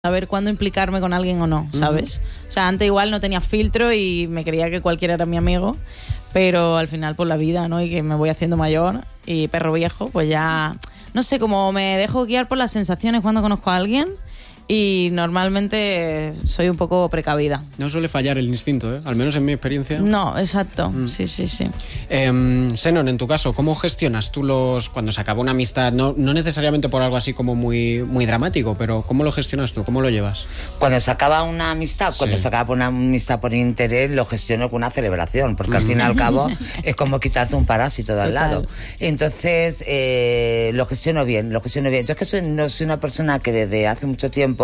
saber cuándo implicarme con alguien o no, ¿sabes? O sea, antes igual no tenía filtro y me creía que cualquiera era mi amigo, pero al final por la vida, ¿no? Y que me voy haciendo mayor y perro viejo, pues ya, no sé, como me dejo guiar por las sensaciones cuando conozco a alguien y normalmente soy un poco precavida. No suele fallar el instinto, ¿eh? Al menos en mi experiencia. No, exacto, sí. Senon, en tu caso, ¿cómo gestionas tú cuando se acaba una amistad? No necesariamente por algo así como muy, muy dramático, pero ¿cómo lo gestionas tú? ¿Cómo lo llevas? Cuando se acaba una amistad, cuando se acaba una amistad por interés, lo gestiono con una celebración, porque al fin y al cabo es como quitarte un parásito de al lado. Entonces, lo gestiono bien. Yo es que no soy una persona que desde hace mucho tiempo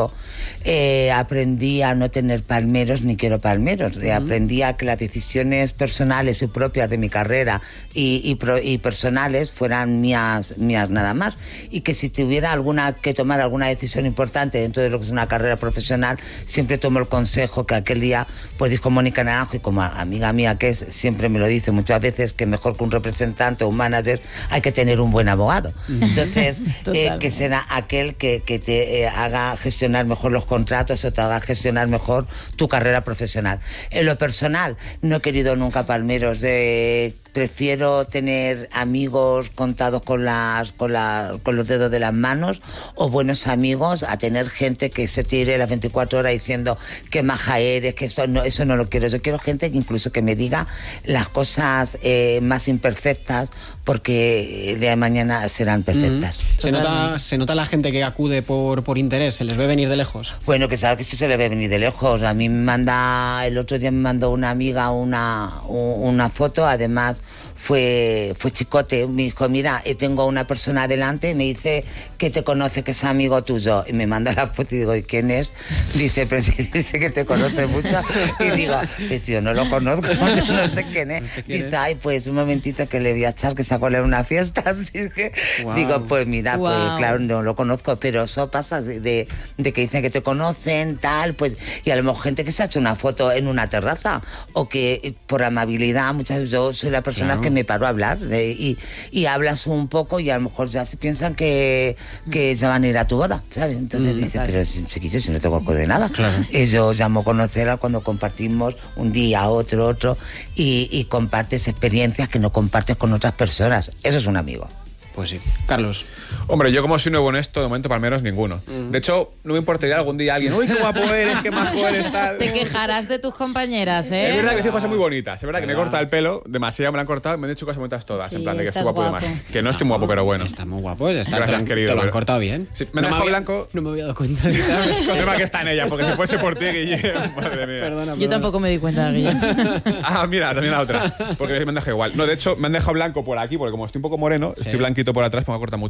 aprendí a no tener palmeros ni quiero palmeros. Aprendí a que las decisiones personales y propias de mi carrera y personales fueran mías nada más, y que si tuviera que tomar alguna decisión importante dentro de lo que es una carrera profesional, siempre tomo el consejo que aquel día pues dijo Mónica Naranjo, y como amiga mía que es, siempre me lo dice muchas veces, que mejor que un representante o un manager hay que tener un buen abogado. Entonces que será aquel que te haga gestionar mejor los contratos o te haga gestionar mejor tu carrera profesional. En lo personal, no he querido nunca palmeros. Prefiero tener amigos contados con los dedos de las manos, o buenos amigos, a tener gente que se tire las 24 horas diciendo que maja eres, que eso no lo quiero. Yo quiero gente que incluso que me diga las cosas más imperfectas, porque el día de mañana serán perfectas. ¿Se nota la gente que acude por interés? ¿Se les ve venir de lejos? Bueno, que sabe que sí se les ve venir de lejos. A mí el otro día me mandó una amiga una foto, además fue chicote. Me dijo, mira, tengo una persona adelante, me dice que te conoce, que es amigo tuyo, y me manda la foto y digo, ¿y quién es? Dice, pero si dice que te conoce mucho, y digo, pues yo no lo conozco, no sé quién es. Dice, ay, pues un momentito que le voy a echar, que sacó a una fiesta. Así que digo, pues mira, pues claro, no lo conozco, pero eso pasa de que dicen que te conocen, tal, pues, y a lo mejor gente que se ha hecho una foto en una terraza, o que por amabilidad, muchas veces yo soy la persona que me paro a hablar y hablas un poco, y a lo mejor ya se piensan que ya van a ir a tu boda, ¿sabes? Entonces dice, pero chiquillo, si no te conozco de nada. Yo llamo a conocerla cuando compartimos un día, otro, y compartes experiencias que no compartes con otras personas. Eso es un amigo. Pues sí. Carlos. Hombre, yo como soy nuevo en esto, de momento palmeros ninguno. De hecho, no me importaría algún día alguien, uy, qué guapo eres, qué majo eres, tal. Te quejarás de tus compañeras, ¿eh? Es verdad que he dicho cosas muy bonitas. Es verdad que me he cortado el pelo, demasiado me lo han cortado, y me han dicho cosas bonitas todas, en plan de que estoy guapo y demás. Que no estoy guapo, pero bueno. Está muy guapo, Gracias, querido. Te lo han cortado bien. Sí, me han dejado blanco. No me había dado cuenta. El tema que está en ella, porque si fuese por ti, Guille, madre mía. Perdona. Yo tampoco me di cuenta, Guille. Mira, también la otra. Porque me han dejado igual. No, de hecho, me han dejado blanco por aquí, porque como estoy un poco moreno, estoy blanquito por atrás, me ha cortado mucho.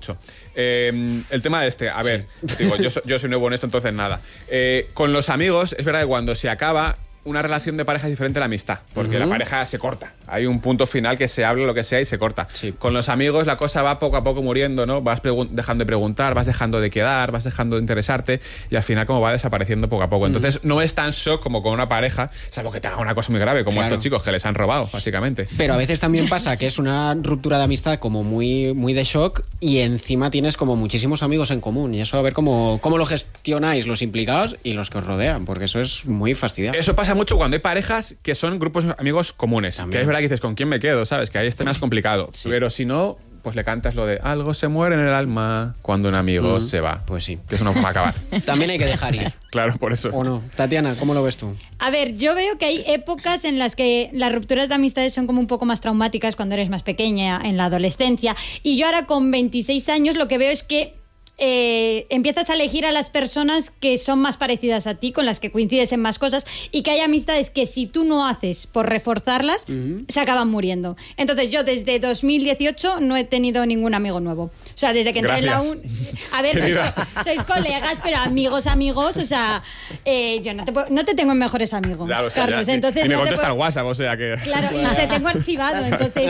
El tema de a ver, digo, yo soy nuevo en esto, entonces nada. Con los amigos, es verdad que cuando se acaba una relación de pareja es diferente a la amistad, porque la pareja se corta. Hay un punto final que se habla lo que sea y se corta. Sí. Con los amigos la cosa va poco a poco muriendo, ¿no? Vas dejando de preguntar, vas dejando de quedar, vas dejando de interesarte, y al final como va desapareciendo poco a poco. Entonces no es tan shock como con una pareja, salvo que te haga una cosa muy grave, como estos chicos que les han robado, básicamente. Pero a veces también pasa que es una ruptura de amistad como muy, muy de shock, y encima tienes como muchísimos amigos en común, y eso a ver cómo lo gestionáis los implicados y los que os rodean, porque eso es muy fastidiante. Eso pasa mucho cuando hay parejas que son grupos de amigos comunes. También. Que es verdad que dices, ¿con quién me quedo? ¿Sabes? Que ahí está más complicado. Sí. Pero si no, pues le cantas lo de algo se muere en el alma cuando un amigo se va. Pues sí. Que eso no va a acabar. También hay que dejar ir. Claro, por eso. ¿O no? Tatiana, ¿cómo lo ves tú? A ver, yo veo que hay épocas en las que las rupturas de amistades son como un poco más traumáticas cuando eres más pequeña, en la adolescencia. Y yo ahora con 26 años lo que veo es que empiezas a elegir a las personas que son más parecidas a ti, con las que coincides en más cosas, y que hay amistades que si tú no haces por reforzarlas, se acaban muriendo. Entonces yo desde 2018 no he tenido ningún amigo nuevo. O sea, desde que entré en la a ver, sois colegas, pero amigos, o sea, yo no te tengo en mejores amigos, claro, o sea, Carlos. Entonces y me contesta el WhatsApp, o sea que... Claro, y te tengo archivado, entonces...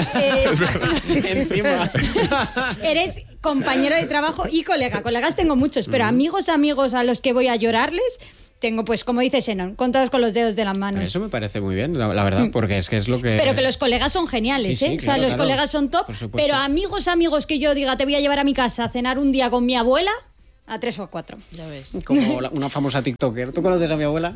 Encima. Eres compañero de trabajo y colega. Colegas tengo muchos, pero amigos a los que voy a llorarles tengo, pues, como dice Senon, contados con los dedos de las manos. Eso me parece muy bien, la verdad, porque es que es lo que... Pero que los colegas son geniales, ¿eh? O sea, los colegas son top, pero amigos que yo diga, te voy a llevar a mi casa a cenar un día con mi abuela, A 3 o a 4. Ya ves. Como una famosa TikToker. ¿Tú conoces a mi abuela?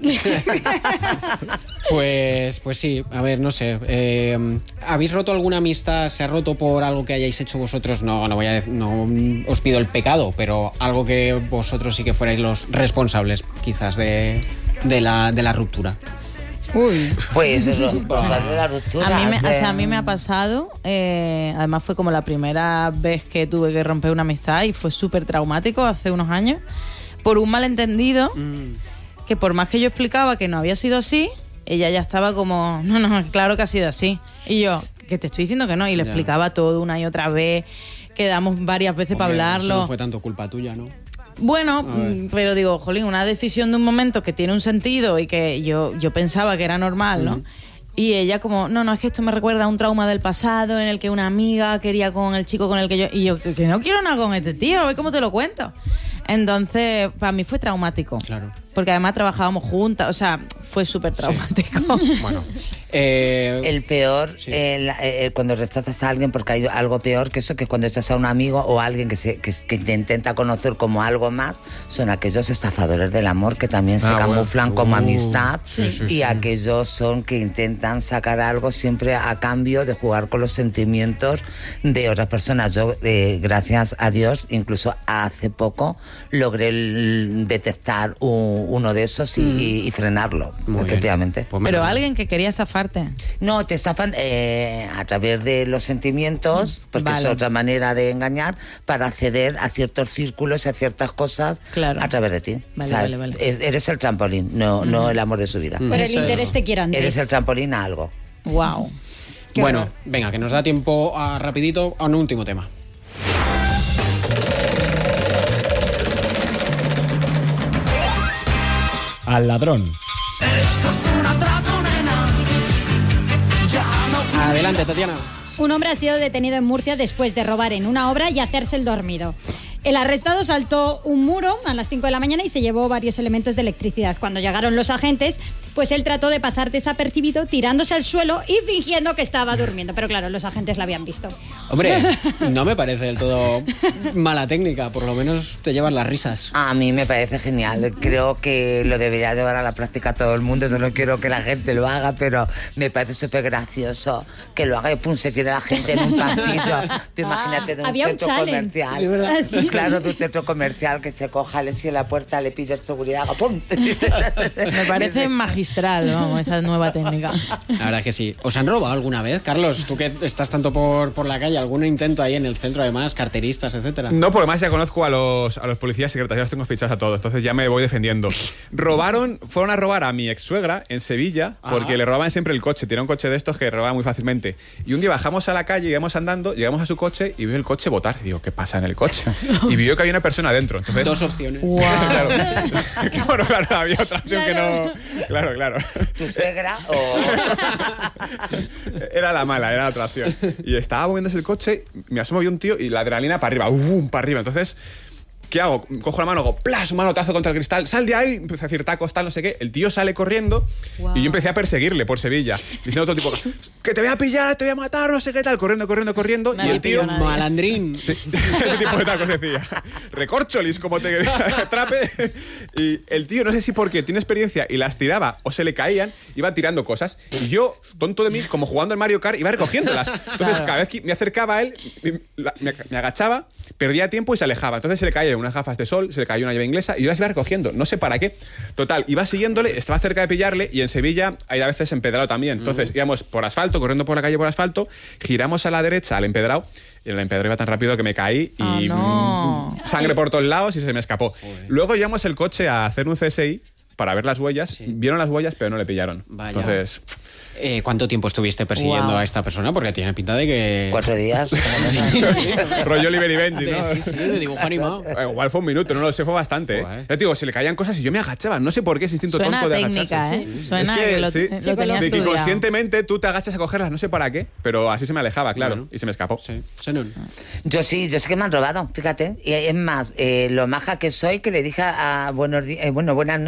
Pues sí, a ver, no sé. ¿Habéis roto alguna amistad? ¿Se ha roto por algo que hayáis hecho vosotros? No os pido el pecado, pero algo que vosotros sí que fuerais los responsables, quizás, de la ruptura. Uy. Pues cosas de la ruptura. A mí me ha pasado, además fue como la primera vez que tuve que romper una amistad y fue súper traumático hace unos años, por un malentendido, que por más que yo explicaba que no había sido así, ella ya estaba como, no, claro que ha sido así. Y yo, que te estoy diciendo que no, y le explicaba todo una y otra vez, quedamos varias veces para hablarlo. Eso no fue tanto culpa tuya, ¿no? Bueno, pero digo, jolín, una decisión de un momento que tiene un sentido y que yo pensaba que era normal, ¿no? Y ella como, no, es que esto me recuerda a un trauma del pasado en el que una amiga quería con el chico con el que yo... Y yo, que no quiero nada con este tío, a ver cómo te lo cuento. Entonces, para mí fue traumático. Claro. Porque además trabajábamos juntas, o sea, fue súper traumático. Sí. Bueno. El peor, sí. Cuando rechazas a alguien, porque hay algo peor que eso, que cuando echas a un amigo o a alguien que te intenta conocer como algo más, son aquellos estafadores del amor que también se camuflan como amistad, y aquellos son que intentan sacar algo siempre a cambio de jugar con los sentimientos de otras personas. Yo, gracias a Dios, incluso hace poco logré detectar uno de esos y frenarlo. Muy efectivamente. Pues pero alguien que quería estafarte. No, te estafan a través de los sentimientos, porque es otra manera de engañar, para acceder a ciertos círculos y a ciertas cosas a través de ti. Vale. Eres el trampolín, no el amor de su vida. Pero el interés te quiere, Andrés. Eres el trampolín a algo. Wow. Bueno, venga, que nos da tiempo rapidito a un último tema. Al ladrón. Esto es un atraco, nena. Ya no. Adelante, Tatiana. Un hombre ha sido detenido en Murcia después de robar en una obra y hacerse el dormido. El arrestado saltó un muro a las 5 de la mañana y se llevó varios elementos de electricidad. Cuando llegaron los agentes, pues él trató de pasar desapercibido tirándose al suelo y fingiendo que estaba durmiendo. Pero claro, los agentes la habían visto. Hombre, no me parece del todo mala técnica, por lo menos te llevas las risas. A mí me parece genial. Creo que lo debería llevar a la práctica todo el mundo. Yo no quiero que la gente lo haga, pero me parece súper gracioso que lo haga y pum, se tire la gente en un pasillo. Tú imagínate de un centro comercial. Sí, ¿verdad? Sí. Claro, de un centro comercial que se coja, le cierre la puerta, le pille el seguridad, haga ¡pum! Me parece magistral, vamos, esa nueva técnica. La verdad es que sí. ¿Os han robado alguna vez, Carlos? Tú que estás tanto por la calle, ¿algún intento ahí en el centro, además, carteristas, etcétera? No, porque más ya conozco a los policías secretos, ya los tengo fichados a todos, entonces ya me voy defendiendo. Fueron a robar a mi ex suegra en Sevilla, porque le robaban siempre el coche, tenía un coche de estos que robaban muy fácilmente. Y un día bajamos a la calle, íbamos andando, llegamos a su coche y veo el coche botar. Y digo, ¿qué pasa en el coche? Y vio que había una persona dentro. Entonces, dos opciones. Wow. Claro, había otra opción que no. Claro. ¿Tu suegra o...? Era la mala, era la otra opción. Y estaba moviéndose el coche, me asomo, vi un tío y la adrenalina para arriba, para arriba. Entonces, ¿qué hago? Cojo la mano, hago ¡plas! Un manotazo contra el cristal, ¡sal de ahí! Empecé a decir tacos, tal, no sé qué. El tío sale corriendo y yo empecé a perseguirle por Sevilla, diciendo todo tipo, que te voy a pillar, te voy a matar, no sé qué tal, corriendo. Nadie y el tío, malandrín. Sí, ese tipo de tacos decía. Recorcholis, como te atrape. Y el tío, no sé si porque tiene experiencia y las tiraba o se le caían, iba tirando cosas. Y yo, tonto de mí, como jugando al Mario Kart, iba recogiéndolas. Entonces, cada vez que me acercaba a él, me agachaba, perdía tiempo y se alejaba. Entonces se le caía unas gafas de sol, se le cayó una llave inglesa y yo las iba recogiendo, no sé para qué. Total, iba siguiéndole, estaba cerca de pillarle y en Sevilla hay a veces empedrado también. Entonces íbamos por asfalto, corriendo por la calle por asfalto, giramos a la derecha al empedrado y el empedrado iba tan rápido que me caí y sangre por todos lados y se me escapó. Luego llevamos el coche a hacer un CSI para ver las huellas. Vieron las huellas pero no le pillaron. Vaya. Entonces... ¿Cuánto tiempo estuviste persiguiendo a esta persona? Porque tiene pinta de que... 4 días. Rollo Oliver y Benji, ¿no? Sí, de dibujo animado. Igual fue un minuto, no lo sé, fue bastante. Ya te digo, se le caían cosas y yo me agachaba. No sé por qué ese instinto tonto de técnica, agacharse. Suena es que lo tenías estudiado. inconscientemente tú te agachas a cogerlas, no sé para qué, pero así se me alejaba, claro, y se me escapó. Sí. Yo sí que me han robado, fíjate. Y es más, lo maja que soy, que le dije a buenas noches y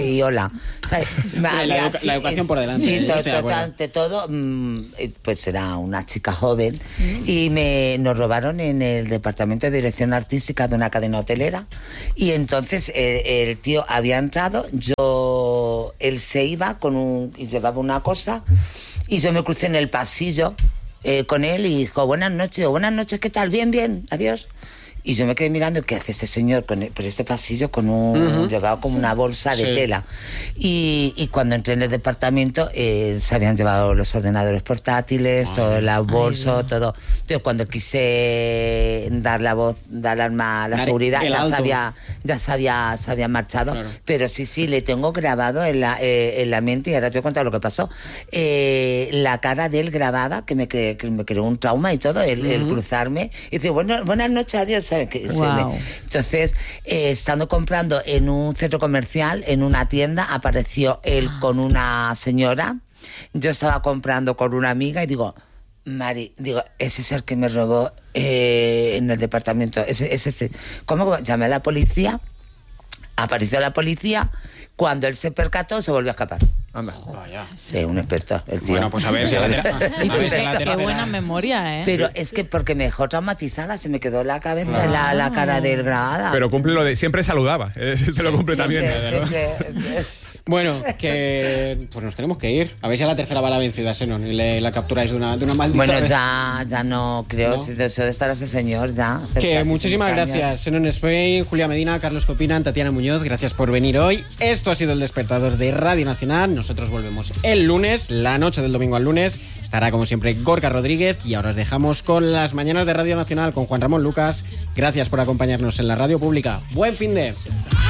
y hola. ¿Sabes? La educación por delante. Sí, estoy de acuerdo. ante todo, pues era una chica joven y nos robaron en el departamento de dirección artística de una cadena hotelera y entonces el tío había entrado, él se iba y llevaba una cosa y yo me crucé en el pasillo con él y dijo, buenas noches, ¿qué tal? Bien, adiós. Y yo me quedé mirando, ¿qué hace este señor por este pasillo llevaba como una bolsa de tela? Y cuando entré en el departamento, se habían llevado los ordenadores portátiles, todo el bolso, todo. Entonces, cuando quise dar la voz, dar la seguridad, ya se había marchado. Claro. Pero sí, le tengo grabado en la mente, y ahora te voy a contar lo que pasó. La cara de él grabada, que me creó un trauma y todo, el cruzarme. Y dice, buenas noches, adiós. Wow. Entonces, estando comprando en un centro comercial, en una tienda, apareció él con una señora. Yo estaba comprando con una amiga y digo, Mari, ese es el que me robó en el departamento. Ese. ¿Cómo? Llamé a la policía, apareció la policía. Cuando él se percató, se volvió a escapar. Anda. Sí, un experto, el tío. Bueno, pues a ver si la tercera. Qué buena memoria, ¿eh? Pero es que porque me dejó traumatizada, se me quedó en la cabeza la cara de él grabada. Pero cumple lo de siempre saludaba. Te lo cumple también. Bueno, que pues nos tenemos que ir. A ver si a la tercera va la vencida, Senon, y la capturáis de una maldita. Bueno, ya no creo. ¿No? Si deseo de estar ese señor, ya. Que muchísimas gracias, Senon Spain, Julia Medina, Carlos Copina, Tatiana Muñoz. Gracias por venir hoy. Esto ha sido El Despertador de Radio Nacional. Nosotros volvemos el lunes, la noche del domingo al lunes. Estará como siempre Gorka Rodríguez y ahora os dejamos con las mañanas de Radio Nacional con Juan Ramón Lucas. Gracias por acompañarnos en la radio pública. Buen fin de...